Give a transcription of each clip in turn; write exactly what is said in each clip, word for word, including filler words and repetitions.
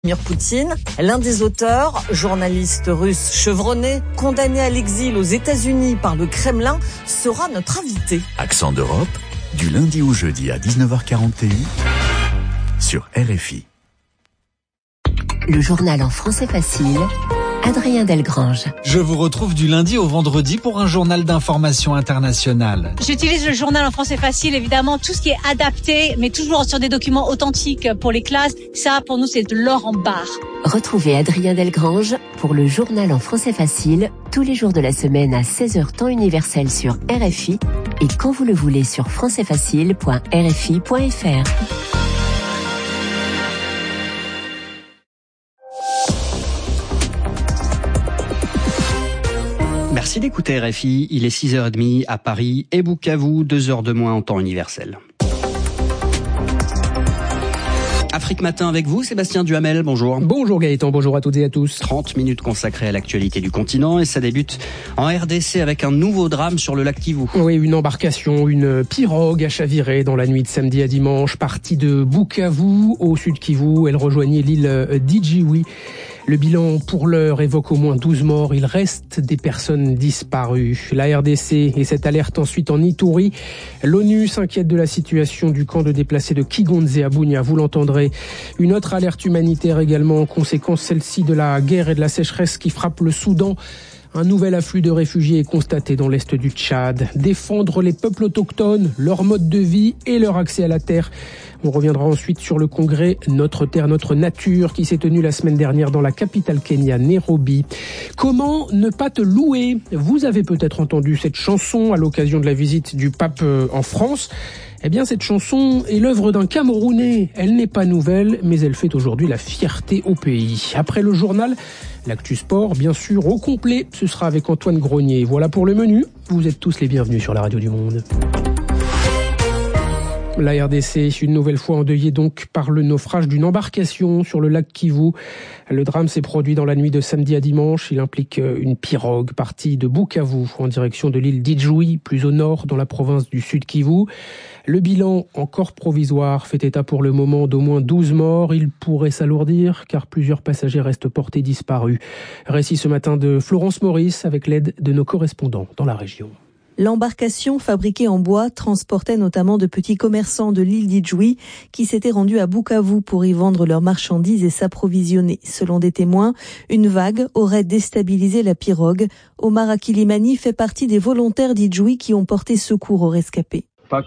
Vladimir Poutine, l'un des auteurs, journaliste russe chevronné, condamné à l'exil aux États-Unis par le Kremlin, sera notre invité. Accent d'Europe, du lundi au jeudi à dix-neuf heures quarante et un sur R F I. Le journal en français facile, Adrien Delgrange. Je vous retrouve du lundi au vendredi pour un journal d'information internationale. J'utilise le journal en français facile, évidemment, tout ce qui est adapté, mais toujours sur des documents authentiques pour les classes. Ça, pour nous, c'est de l'or en barre. Retrouvez Adrien Delgrange pour le journal en français facile, tous les jours de la semaine à seize heures temps universel sur R F I et quand vous le voulez sur français facile point r f i point f r. Merci d'écouter R F I, il est six heures trente à Paris et Bukavu, deux heures de moins en temps universel. Afrique Matin avec vous, Sébastien Duhamel, bonjour. Bonjour Gaëtan, bonjour à toutes et à tous. trente minutes consacrées à l'actualité du continent et ça débute en R D C avec un nouveau drame sur le lac Kivu. Oui, une embarcation, une pirogue a chaviré dans la nuit de samedi à dimanche, partie de Bukavu au sud Kivu. Elle rejoignait l'île d'Idjiwi. Le bilan pour l'heure évoque au moins douze morts. Il reste des personnes disparues. La R D C et cette alerte ensuite en Ituri. L'ONU s'inquiète de la situation du camp de déplacés de Kigonze à Bunia. Vous l'entendrez. Une autre alerte humanitaire également, en conséquence celle-ci de la guerre et de la sécheresse qui frappe le Soudan. Un nouvel afflux de réfugiés est constaté dans l'est du Tchad. Défendre les peuples autochtones, leur mode de vie et leur accès à la terre. On reviendra ensuite sur le congrès Notre Terre, Notre Nature qui s'est tenu la semaine dernière dans la capitale Kenya, Nairobi. Comment ne pas te louer ? Vous avez peut-être entendu cette chanson à l'occasion de la visite du pape en France. Eh bien, cette chanson est l'œuvre d'un Camerounais. Elle n'est pas nouvelle, mais elle fait aujourd'hui la fierté au pays. Après le journal, l'actu sport, bien sûr, au complet, ce sera avec Antoine Grenier. Voilà pour le menu. Vous êtes tous les bienvenus sur la radio du Monde. La R D C, une nouvelle fois endeuillée donc par le naufrage d'une embarcation sur le lac Kivu. Le drame s'est produit dans la nuit de samedi à dimanche. Il implique une pirogue partie de Bukavu en direction de l'île d'Idjiwi, plus au nord dans la province du Sud Kivu. Le bilan, encore provisoire, fait état pour le moment d'au moins douze morts. Il pourrait s'alourdir car plusieurs passagers restent portés disparus. Récit ce matin de Florence Maurice avec l'aide de nos correspondants dans la région. L'embarcation fabriquée en bois transportait notamment de petits commerçants de l'île d'Idjiwi qui s'étaient rendus à Bukavu pour y vendre leurs marchandises et s'approvisionner. Selon des témoins, une vague aurait déstabilisé la pirogue. Omar Akilimani fait partie des volontaires d'Idjiwi qui ont porté secours aux rescapés.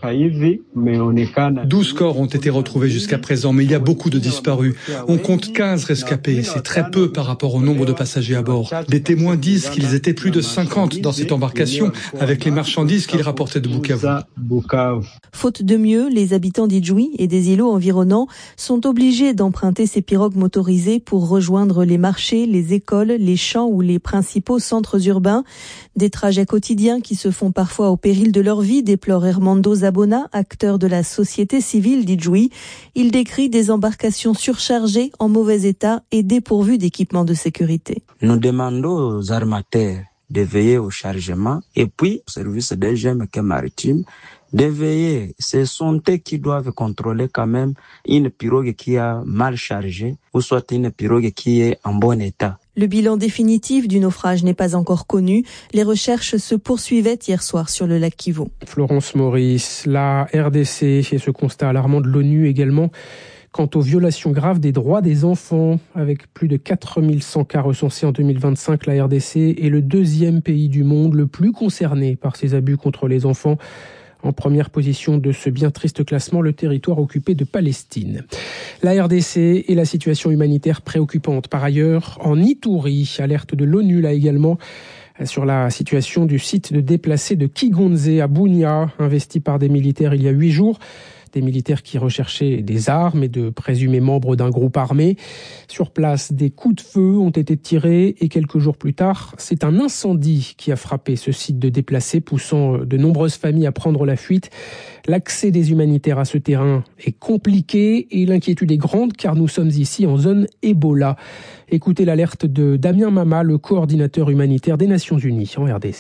douze corps ont été retrouvés jusqu'à présent, mais il y a beaucoup de disparus. On compte quinze rescapés, c'est très peu par rapport au nombre de passagers à bord. Des témoins disent qu'ils étaient plus de cinquante dans cette embarcation avec les marchandises qu'ils rapportaient de Bukavu. Faute de mieux, les habitants d'Idjiwi et des îlots environnants sont obligés d'emprunter ces pirogues motorisées pour rejoindre les marchés, les écoles, les champs ou les principaux centres urbains. Des trajets quotidiens qui se font parfois au péril de leur vie, déplore Hermando Zabona, acteur de la société civile d'Idjiwi. Il décrit des embarcations surchargées, en mauvais état et dépourvues d'équipements de sécurité. Nous demandons aux armateurs de veiller au chargement et puis au service des G M K maritime de veiller. Ce sont eux qui doivent contrôler quand même une pirogue qui a mal chargé ou soit une pirogue qui est en bon état. Le bilan définitif du naufrage n'est pas encore connu. Les recherches se poursuivaient hier soir sur le lac Kivu. Florence Maurice, la R D C et ce constat alarmant de l'ONU également quant aux violations graves des droits des enfants. Avec plus de quatre mille cent cas recensés en deux mille vingt-cinq, la R D C est le deuxième pays du monde le plus concerné par ces abus contre les enfants. En première position de ce bien triste classement, le territoire occupé de Palestine. La R D C et la situation humanitaire préoccupante. Par ailleurs, en Ituri, alerte de l'ONU là également sur la situation du site de déplacés de Kigonze à Bunia, investi par des militaires il y a huit jours. Des militaires qui recherchaient des armes et de présumés membres d'un groupe armé. Sur place, des coups de feu ont été tirés et quelques jours plus tard, c'est un incendie qui a frappé ce site de déplacés, poussant de nombreuses familles à prendre la fuite. L'accès des humanitaires à ce terrain est compliqué et l'inquiétude est grande car nous sommes ici en zone Ebola. Écoutez l'alerte de Damien Mama, le coordinateur humanitaire des Nations Unies en R D C.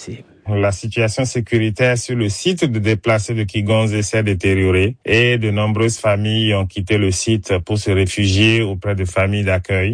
La situation sécuritaire sur le site de déplacés de Kigonze s'est détériorée et de nombreuses familles ont quitté le site pour se réfugier auprès de familles d'accueil.